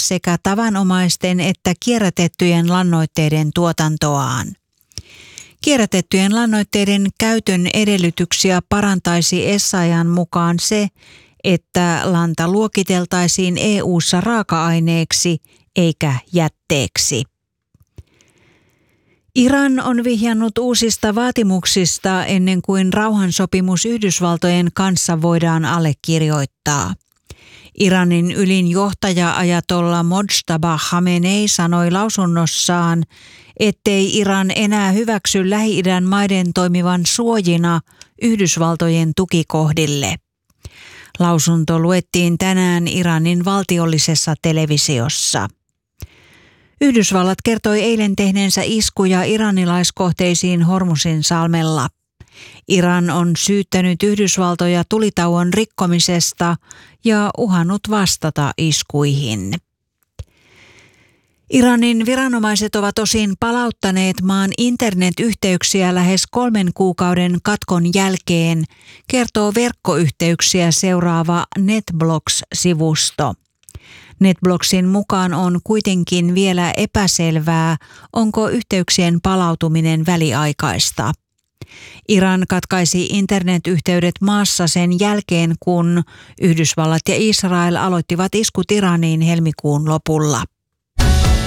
sekä tavanomaisten että kierrätettyjen lannoitteiden tuotantoaan. Kierrätettyjen lannoitteiden käytön edellytyksiä parantaisi Essayah'n mukaan se, että lanta luokiteltaisiin EU:ssa raaka-aineeksi eikä jätteeksi. Iran on vihjannut uusista vaatimuksista ennen kuin rauhansopimus Yhdysvaltojen kanssa voidaan allekirjoittaa. Iranin ylin johtaja ajatolla Mojtaba Khamenei sanoi lausunnossaan, ettei Iran enää hyväksy Lähi-idän maiden toimivan suojina Yhdysvaltojen tukikohdille. Lausunto luettiin tänään Iranin valtiollisessa televisiossa. Yhdysvallat kertoi eilen tehneensä iskuja iranilaiskohteisiin Hormuzin salmella. Iran on syyttänyt Yhdysvaltoja tulitauon rikkomisesta ja uhannut vastata iskuihin. Iranin viranomaiset ovat osin palauttaneet maan internetyhteyksiä lähes 3 kuukauden katkon jälkeen, kertoo verkkoyhteyksiä seuraava NetBlocks-sivusto. NetBlocksin mukaan on kuitenkin vielä epäselvää, onko yhteyksien palautuminen väliaikaista. Iran katkaisi internetyhteydet maassa sen jälkeen, kun Yhdysvallat ja Israel aloittivat iskut Iraniin helmikuun lopulla.